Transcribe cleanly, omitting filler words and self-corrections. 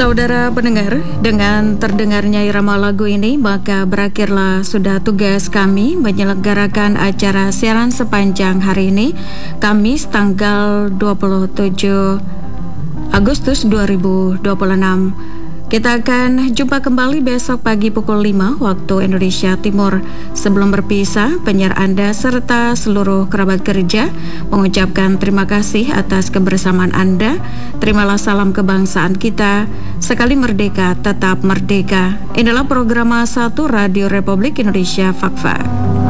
Saudara pendengar, dengan terdengarnya irama lagu ini, maka berakhirlah sudah tugas kami menyelenggarakan acara siaran sepanjang hari ini, Kamis tanggal 27 Agustus 2026. Kita akan jumpa kembali besok pagi pukul 5 waktu Indonesia Timur. Sebelum berpisah, penyiar Anda serta seluruh kerabat kerja mengucapkan terima kasih atas kebersamaan Anda. Terimalah salam kebangsaan kita. Sekali merdeka, tetap merdeka. Inilah program 1 Radio Republik Indonesia Fakfak.